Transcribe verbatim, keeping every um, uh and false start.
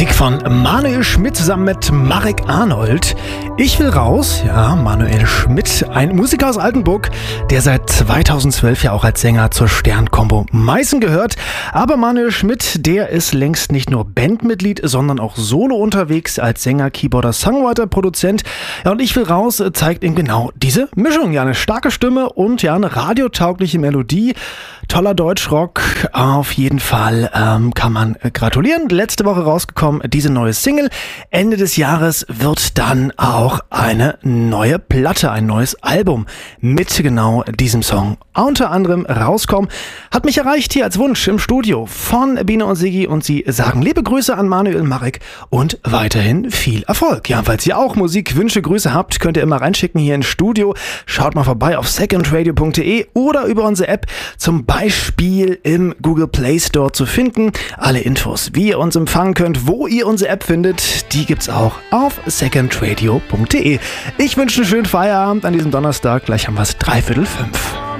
Musik von Manuel Schmidt zusammen mit Marek Arnold. Ich will raus, ja, Manuel Schmidt, ein Musiker aus Altenburg, der seit zweitausendzwölf ja auch als Sänger zur Stern-Kombo Meißen gehört. Aber Manuel Schmidt, der ist längst nicht nur Bandmitglied, sondern auch solo unterwegs als Sänger, Keyboarder, Songwriter, Produzent. Ja, und Ich will raus zeigt ihm genau diese Mischung. Ja, eine starke Stimme und ja, eine radiotaugliche Melodie. Toller Deutschrock, auf jeden Fall ähm, kann man gratulieren. Letzte Woche rausgekommen, diese neue Single. Ende des Jahres wird dann auch eine neue Platte, ein neues Album mit genau diesem Song unter anderem rauskommen. Hat mich erreicht hier als Wunsch im Studio von Biene und Sigi und sie sagen liebe Grüße an Manuel, Marek und weiterhin viel Erfolg. Ja, falls ihr auch Musik, Wünsche, Grüße habt, könnt ihr immer reinschicken hier ins Studio. Schaut mal vorbei auf second radio punkt de oder über unsere App, zum Beispiel im Google Play Store zu finden. Alle Infos, wie ihr uns empfangen könnt, wo ihr unsere App findet, die gibt's auch auf second radio punkt de. Ich wünsche einen schönen Feierabend an diesem Donnerstag. Gleich haben wir es dreiviertel fünf.